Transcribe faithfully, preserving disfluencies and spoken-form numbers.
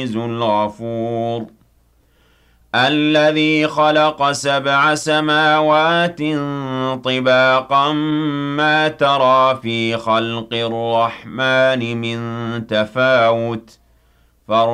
الغفور الذي خلق سبع سماوات طباقا ما ترى في خلق الرحمن من تفاوت